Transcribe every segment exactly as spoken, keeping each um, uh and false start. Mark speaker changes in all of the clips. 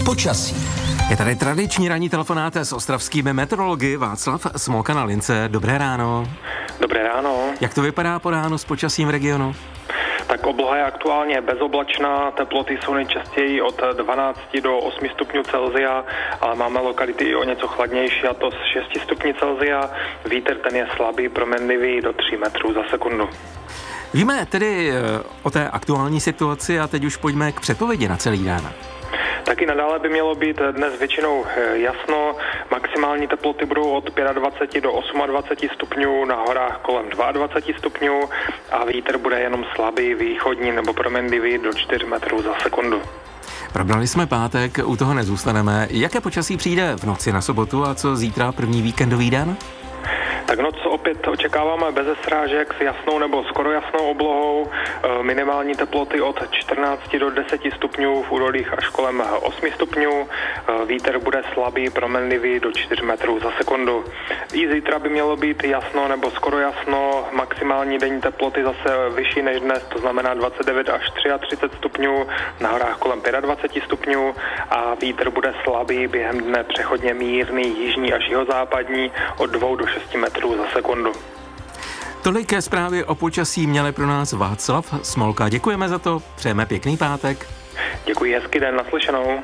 Speaker 1: Počasí.
Speaker 2: Je tady tradiční ranní telefonát s ostravskými meteorology. Václav Smolka na lince. Dobré ráno.
Speaker 3: Dobré ráno.
Speaker 2: Jak to vypadá po ránu s počasím v regionu?
Speaker 3: Tak obloha je aktuálně bezoblačná, teploty jsou nejčastěji od dvanácti do osmi stupňů Celsia, ale máme lokality i o něco chladnější, a to z šesti stupňů Celsia. Vítr ten je slabý, proměnlivý do tří metrů za sekundu.
Speaker 2: Víme tedy o té aktuální situaci a teď už pojďme k předpovědi na celý den.
Speaker 3: Taky nadále by mělo být dnes většinou jasno, maximální teploty budou od dvacet pět do dvaceti osmi stupňů, na horách kolem dvacet dva stupňů a vítr bude jenom slabý, východní nebo proměnlivý do čtyř metrů za sekundu.
Speaker 2: Probrali jsme pátek, u toho nezůstaneme. Jaké počasí přijde v noci na sobotu a co zítra první víkendový den?
Speaker 3: Tak noc opět očekáváme bez srážek s jasnou nebo skoro jasnou oblohou, minimální teploty od čtrnácti do deseti stupňů, v údolích až kolem osmi stupňů, vítr bude slabý, proměnlivý do čtyř metrů za sekundu. I zítra by mělo být jasno nebo skoro jasno, maximální denní teploty zase vyšší než dnes, to znamená dvacet devět až třicet tři stupňů, na horách kolem dvacet pět stupňů a vítr bude slabý, během dne přechodně mírný, jižní až jihozápadní od dvou do šesti metrů za sekundu.
Speaker 2: Tolik ke zprávě o počasí měli pro nás Václav Smolka. Děkujeme za to, přejeme pěkný pátek.
Speaker 3: Děkuji, hezký den, naslyšenou.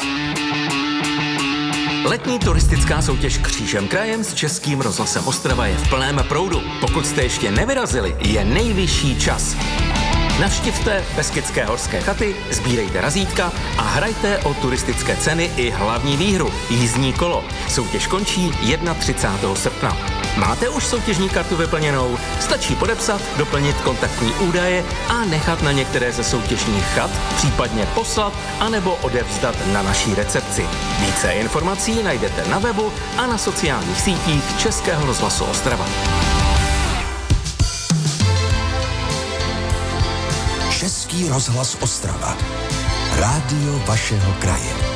Speaker 1: Letní turistická soutěž Křížem krajem s Českým rozhlasem Ostrava je v plném proudu. Pokud jste ještě nevyrazili, je nejvyšší čas. Navštivte Beskydské horské chaty, sbírejte razítka a hrajte o turistické ceny i hlavní výhru – jízdní kolo. Soutěž končí třicátého prvního srpna. Máte už soutěžní kartu vyplněnou? Stačí podepsat, doplnit kontaktní údaje a nechat na některé ze soutěžních chat, případně poslat anebo odevzdat na naší recepci. Více informací najdete na webu a na sociálních sítích Českého rozhlasu Ostrava.
Speaker 4: Český rozhlas Ostrava. Rádio vašeho kraje.